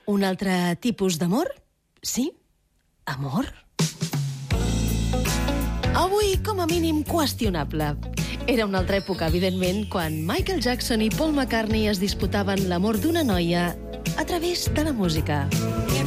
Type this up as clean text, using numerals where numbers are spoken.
Un altre tipus d'amor? Sí? Amor? Avui, com a mínim, qüestionable. Era una altra època, evidentment, quan Michael Jackson i Paul McCartney es disputaven l'amor d'una noia a través de la música.